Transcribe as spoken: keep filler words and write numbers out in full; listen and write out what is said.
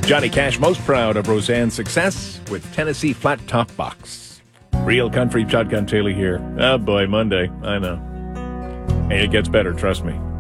Johnny Cash most proud of Roseanne's success with Tennessee Flat Top Box. Real country shotgun Taylor here. Oh boy, Monday. I know. Hey, it gets better, trust me.